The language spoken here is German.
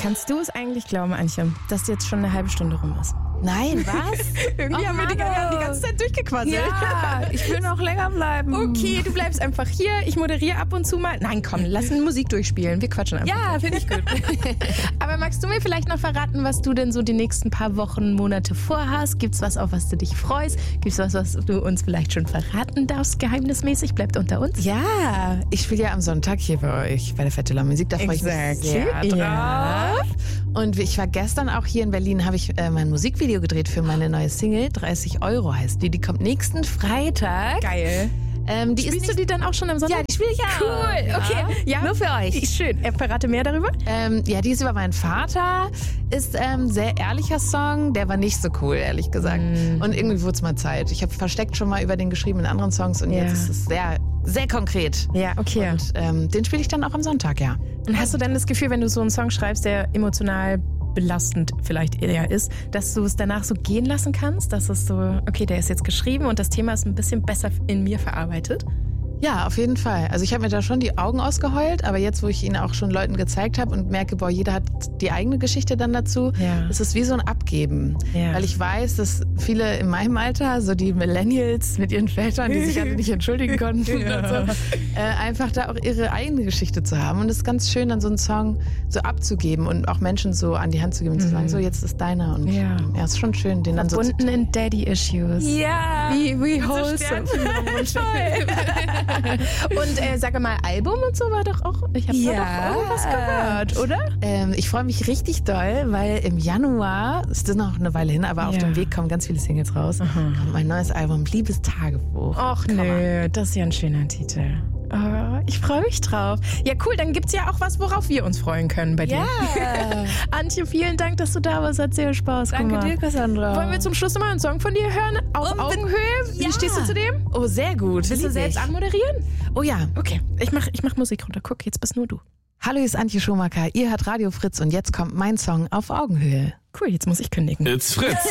Kannst du es eigentlich glauben, Antje, dass jetzt schon eine halbe Stunde rum ist? Nein, was? Irgendwie haben wir die ganze Zeit durchgequasselt. Ja, ich will noch länger bleiben. Okay, du bleibst einfach hier. Ich moderiere ab und zu mal. Nein, komm, lass Musik durchspielen. Wir quatschen einfach. Ja, finde ich gut. Aber magst du mir vielleicht noch verraten, was du denn so die nächsten paar Wochen, Monate vorhast? Gibt's was, auf was du dich freust? Gibt's was du uns vielleicht schon verraten darfst, geheimnismäßig? Bleibt unter uns. Ja, ich spiele ja am Sonntag hier bei euch bei der Fette La Musik. Da freue ich mich sehr drauf. Ja. Und ich war gestern auch hier in Berlin, habe ich mein Musikvideo gedreht für meine neue Single. 30 € heißt die. Die kommt nächsten Freitag. Geil. Spielst du die dann auch schon am Sonntag? Ja, die spiele ich auch. Cool, Ja. okay. Ja. Nur für euch. Schön. Verrate mehr darüber. Ja, die ist über meinen Vater. Ist sehr ehrlicher Song. Der war nicht so cool, ehrlich gesagt. Und irgendwie wurde es mal Zeit. Ich habe versteckt schon mal über den geschrieben in anderen Songs und jetzt ist es sehr, sehr konkret. Ja, okay. Und den spiele ich dann auch am Sonntag, ja. Und hast du dann das Gefühl, wenn du so einen Song schreibst, der emotional belastend vielleicht eher ist, dass du es danach so gehen lassen kannst? Dass es so, okay, der ist jetzt geschrieben und das Thema ist ein bisschen besser in mir verarbeitet? Ja, auf jeden Fall. Also ich habe mir da schon die Augen ausgeheult, aber jetzt, wo ich ihn auch schon Leuten gezeigt habe und merke, boah, jeder hat die eigene Geschichte dann dazu, ist es wie so ein Abgeben. Ja. Weil ich weiß, dass viele in meinem Alter, so die Millennials mit ihren Vätern, die sich alle nicht entschuldigen konnten und so, einfach da auch ihre eigene Geschichte zu haben. Und es ist ganz schön, dann so einen Song so abzugeben und auch Menschen so an die Hand zu geben und zu sagen, so, jetzt ist deiner. Und ja, ist schon schön, den dann so zu... Verbunden in Daddy-Issues. Ja! Wie wholesome. Und sag mal, Album und so war doch auch, ich habe da doch irgendwas gehört, oder? Ich freue mich richtig doll, weil im Januar, es ist noch eine Weile hin, aber auf dem Weg kommen ganz viele Singles raus, kommt mein neues Album Liebestagebuch. Och nö, das ist ja ein schöner Titel. Oh, ich freue mich drauf. Ja, cool, dann gibt's ja auch was, worauf wir uns freuen können bei dir. Ja. Antje, vielen Dank, dass du da warst. Hat sehr Spaß gemacht. Danke dir, Cassandra. Wollen wir zum Schluss nochmal einen Song von dir hören? Auf Augenhöhe? Ja. Wie stehst du zu dem? Oh, sehr gut. Willst du selbst anmoderieren? Oh ja. Okay, ich mach Musik runter. Guck, jetzt bist nur du. Hallo, hier ist Antje Schumacher. Ihr hört Radio Fritz und jetzt kommt mein Song Auf Augenhöhe. Cool, jetzt muss ich kündigen. It's Fritz.